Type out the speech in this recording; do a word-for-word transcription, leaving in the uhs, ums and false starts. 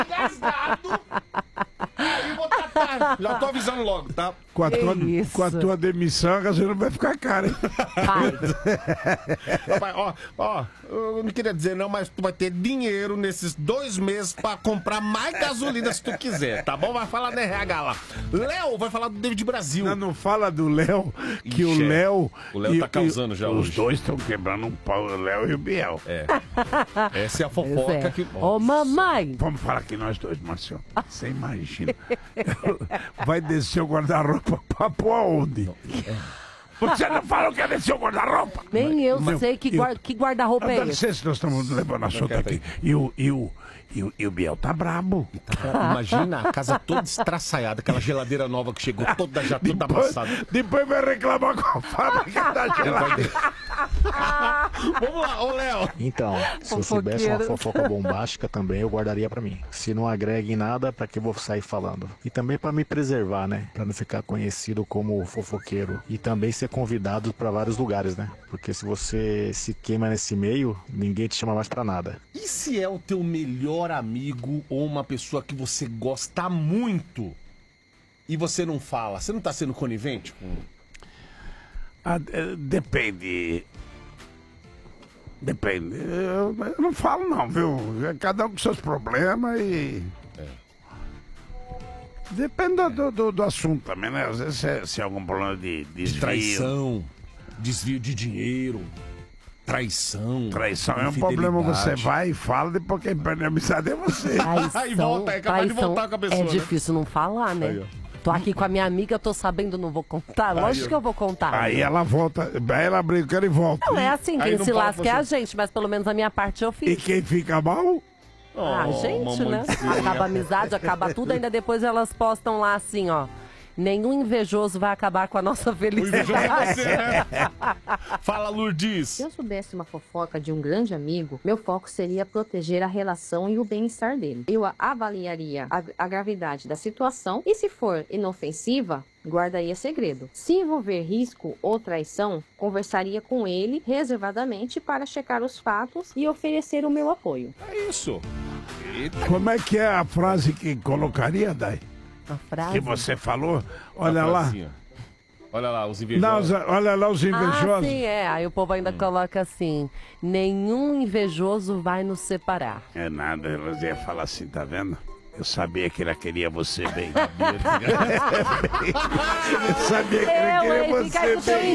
Casado. Aí vou tatar. Já tô avisando logo, tá? Com a, tua, com a tua demissão, a gasolina vai ficar cara, hein? Rapaz, ó, ó, eu não queria dizer não, mas tu vai ter dinheiro nesses dois meses pra comprar mais gasolina se tu quiser, tá bom? Vai falar da R H lá. Léo vai falar do David Brasil. Não, não fala do Léo, que Ixi, o Léo... O Léo tá causando já os hoje. Os dois estão quebrando um pau, o Léo e o Biel. É. Essa é a fofoca é. que... Ô, mamãe! Vamos falar aqui nós dois, Marcelo. Você imagina. Vai descer o guarda-roupa pra pôr aonde? Você não falou que ia descer o guarda-roupa? Nem eu Não, sei que, eu- guarda, que guarda-roupa Dá é esse. licença, nós estamos levando assunto aqui. E o, e, o, e, o, e o Biel tá brabo. Imagina a casa toda estraçaiada, aquela geladeira nova que chegou toda já toda Depois, amassada. depois vai reclamar com a fábrica da geladeira. Vamos lá, ô Léo. Então, se eu soubesse uma fofoca bombástica também, eu guardaria pra mim. Se não agrega em nada, pra que eu vou sair falando? E também pra me preservar, né? Pra não ficar conhecido como fofoqueiro. E também ser convidado pra vários lugares, né? Porque se você se queima nesse meio, ninguém te chama mais pra nada. E se é o teu melhor amigo ou uma pessoa que você gosta muito e você não fala? Você não tá sendo conivente com... Ah, eh, depende. Depende. Eu, eu não falo não, viu? Cada um com seus problemas e... É. Depende do, do, do assunto também, né? Às vezes se, se é algum problema de De desvio. traição, desvio de dinheiro, traição. Traição é um problema, você infidelidade. vai e fala, depois quem perde a amizade é você. Traição, Aí volta, é capaz de traição voltar com a pessoa, é né? difícil não falar, né? Aí, ó. Tô aqui com a minha amiga, tô sabendo, não vou contar. Lógico ó. que eu vou contar. Aí ela volta, aí ela brinca e volta. Não é assim, Aí quem não se fala lasca é a você. gente, mas pelo menos a minha parte eu E fiz. quem fica mal, Ah, Oh, gente, né? mamãezinha. Acaba a amizade, acaba tudo, ainda depois elas postam lá assim, ó. Nenhum invejoso vai acabar com a nossa O invejoso é felicidade. você, né? Fala, Lourdes. Se eu soubesse uma fofoca de um grande amigo, meu foco seria proteger a relação e o bem-estar dele. Eu avaliaria a, a gravidade da situação e, se for inofensiva, guardaria segredo. Se envolver risco ou traição, conversaria com ele reservadamente para checar os fatos e oferecer o meu apoio. É isso. Eita. como é que é a frase que colocaria, Dai? A frase. Que você falou? Olha A lá. frasinha. Olha lá, os Não, invejosos. os- olha lá os Ah, invejosos. sim, é. Aí o povo ainda coloca assim: nenhum invejoso vai nos separar. É nada, elas iam falar assim, tá vendo? Eu sabia que ela queria você bem. Eu sabia que ele Eu, queria hein? Fica aí você com o teu bem.